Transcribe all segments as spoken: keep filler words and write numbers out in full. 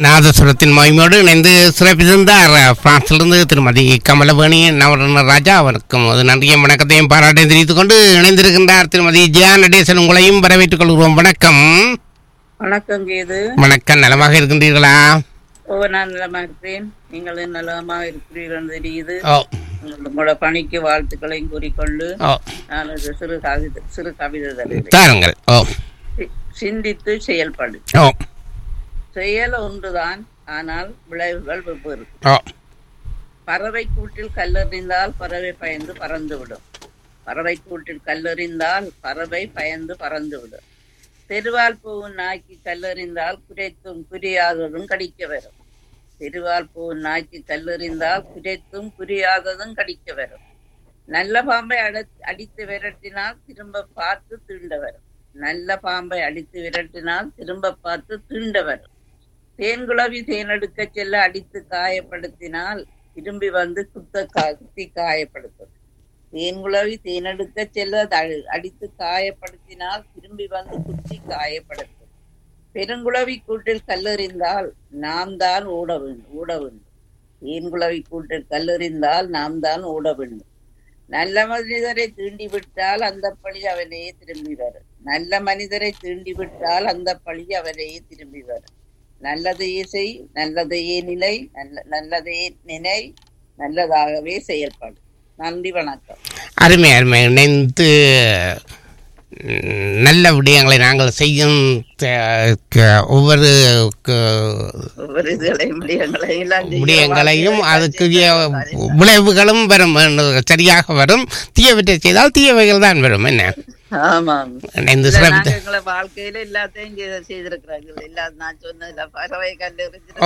நாதசுரத்தின் மகிமையோடு இணைந்து சிறப்பித்திருந்தார் பிரான்சிலிருந்து திருமதி கமலவேணி நவரன ராஜா. அவருக்கும் அது நன்றியும் வணக்கத்தையும் பாராட்டையும் தெரிவித்துக் கொண்டு இணைந்திருக்கின்றார் திருமதி ஜியா நடேசன். உங்களையும் வரவேற்றுக் கொள்கிறோம். வணக்கம். வணக்கம் கேது. வணக்கம். நலமாக இருக்கின்றீர்களா? ஓ, நான் நலமாக இருக்கிறேன். நீங்களும் நலமாக இருக்கிறீர்கள் தெரியுது. உங்களோட பணிக்கு வாழ்த்துக்களையும் கூறிக்கொண்டு நான் ஒரு சிறு கவிதை சிறு கவிதை தாருங்கள். சிந்தித்து செயல்படு. செயல் ஒன்றுதான், ஆனால் விளைவுகள் வெவ்வேறு. பறவை கூட்டில் கல்லெறிந்தால் பறவை பயந்து பறந்துவிடும். பறவை கூட்டில் கல்லெறிந்தால் பறவை பயந்து பறந்துவிடும். தெருவால் போகும் நாய்க்கு கல்லெறிந்தால் குறைத்தும் குறியாததும் கடிக்க வரும். தெருவால் போகும் நாய்க்கு கல்லெறிந்தால் குறைத்தும் குறியாததும் கடிக்க வரும். நல்ல பாம்பை அடி அடித்து விரட்டினால் திரும்ப பார்த்து தீண்ட வரும். நல்ல பாம்பை அடித்து விரட்டினால் திரும்ப பார்த்து தீண்ட வரும். தேன்குளவி தேனெடுக்க செல்ல அடித்து காயப்படுத்தினால் திரும்பி வந்து குத்த குத்தி காயப்படுத்தும். தேன்குளவி தேனெடுக்க செல்ல அடித்து காயப்படுத்தினால் திரும்பி வந்து குத்தி காயப்படுத்தும். பெருங்குளவி கூட்டில் கல்லெறிந்தால் நாம் தான் ஓட வேண்டும் ஓட வேண்டும். தேன்குளவி கூட்டில் கல்லெறிந்தால் நாம் தான் ஓட வேண்டும். நல்ல மனிதரை தீண்டிவிட்டால் அந்த பழி அவனையே திரும்பி வரும். நல்ல மனிதரை தீண்டிவிட்டால் அந்த பழி அவனையே திரும்பி வரும். நல்லதையே செய், நல்லதையே நிலை, நல்ல நல்லதையே நினை, நல்லதாகவே செயல்படு. நன்றி, வணக்கம். அருமை அருமை. இணைந்து நல்ல விடயங்களை நாங்கள் செய்யும் ஒவ்வொரு விடயங்களையும் அதுக்கு விளைவுகளும் வரும், சரியாக வரும். தீயவற்றை செய்தால் தீயவைகள் தான் வரும். என்ன வாழ்க்கையில எல்லாத்தையும் செய்திருக்கிறார்கள். எல்லா நான் சொன்ன பறவை கல்லு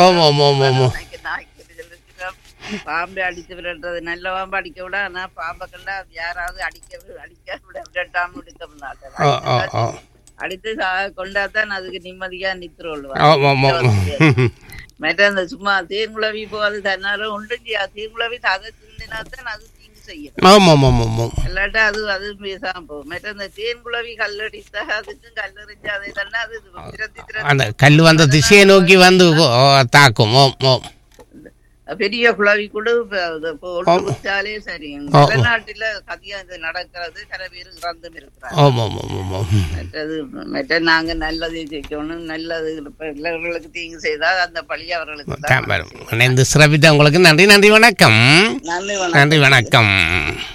பாம்பை அடித்து விரட்டுறது. நல்ல பாம்பு அடிக்க விட, ஆனா பாம்புக்கெல்லாம் யாராவது அடிக்க அடிக்க விட விரட்டாம எடுக்க அடித்து கொண்டாதான் அதுக்கு நிம்மதியா நித்திர கொள்வாங்க. மற்ற அந்த சும்மா தேன்குளவி போது தன்னால ஒன்று தேன்குளவி அதை திண்டினாத்தான் அது தீங்கு செய்யும். இல்லாட்டா அது அது பேசாம போகும். மற்ற அந்த தேன்குளவி கல்லடித்தா அதுக்கும் கல்லறிஞ்சு அதை தானே அது அந்த கல் வந்த திசையை நோக்கி வந்து தாக்கும். பெரிய குழாவி கூட ஒழுச்சாலே சரி. வெளிநாட்டுல கதியா இது நடக்கிறது. சில பேர் இறந்தும் இருக்கிறாங்க. மற்றது மற்ற நாங்க நல்லதை செய்யணும். நல்லது பிள்ளைகளுக்கு தீங்கு செய்தால் அந்த பழி அவர்களுக்கு சிறப்பித்த உங்களுக்கு நன்றி. நன்றி, வணக்கம். நன்றி, நன்றி, வணக்கம்.